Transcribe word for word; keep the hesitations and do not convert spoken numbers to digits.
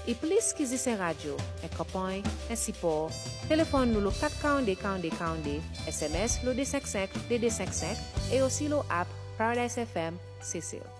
E plis ki zi sen radyo, e kapan, e sipor, telefon nou lo kat kawande kawande kawande, S M S lo deux cinq cinq deux deux cinq cinq, e osi lo app Paradise F M, Cecil.